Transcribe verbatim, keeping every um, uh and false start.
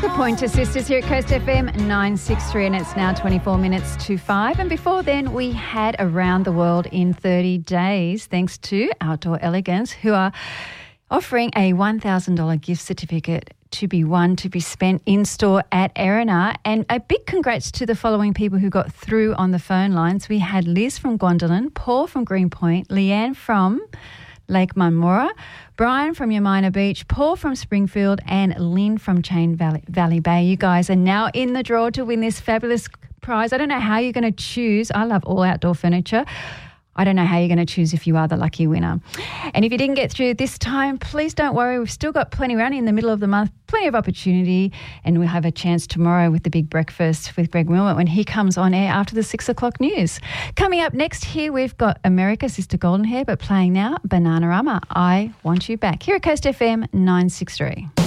The Pointer Sisters here at Coast F M nine sixty-three, and it's now twenty-four minutes to five. And before then, we had Around the World in thirty days, thanks to Outdoor Elegance, who are offering a one thousand dollars gift certificate to be won to be spent in-store at Erina. And a big congrats to the following people who got through on the phone lines. We had Liz from Gondolin, Paul from Greenpoint, Leanne from Lake Munmora, Brian from Yamina Beach, Paul from Springfield, and Lynn from Chain Valley, Valley Bay. You guys are now in the draw to win this fabulous prize. I don't know how you're going to choose. I love all outdoor furniture. I don't know how you're going to choose if you are the lucky winner. And if you didn't get through this time, please don't worry. We've still got plenty around in the middle of the month, plenty of opportunity, and we'll have a chance tomorrow with the big breakfast with Greg Wilmot when he comes on air after the six o'clock news. Coming up next here, we've got America, Sister Golden Hair, but playing now, Bananarama, I Want You Back, here at Coast F M nine sixty-three.